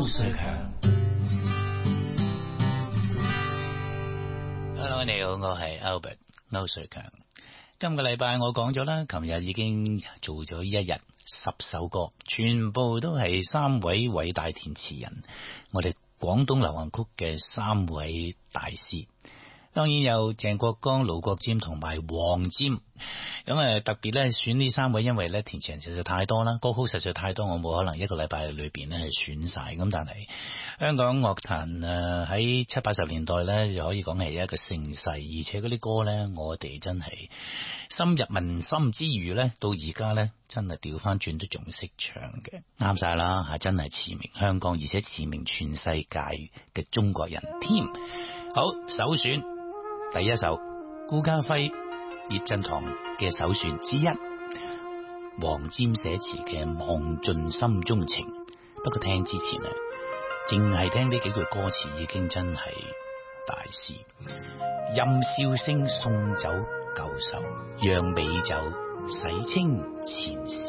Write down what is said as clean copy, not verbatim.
瑞強。Hello， 你好，我係 Albert 歐瑞強。今個禮拜我講咗啦，琴日已經做咗一日10首歌，全部都係3位偉大填詞人，我哋廣東流行曲嘅3位大師。當然有鄭國江、盧國沾同埋黃霑。咁特別咧選呢3位，因為咧填詞人實在太多啦，歌曲實在太多，我冇可能一個禮拜裏邊咧係選晒。咁但係香港樂壇喺70、80年代咧，就可以講係一個盛世，而且嗰啲歌咧，我哋真係深入民心之餘咧，到而家咧真係調翻轉都仲識唱嘅，啱晒啦吓，真係馳名香港，而且馳名全世界嘅中國人添。好，首選第一首顧嘉輝、葉振棠嘅首選之一，黃霑寫詞嘅《忘盡心中情》。不過聽之前淨係聽呢幾句歌詞已經真係大事。任笑聲送走舊愁，讓美酒洗清前事。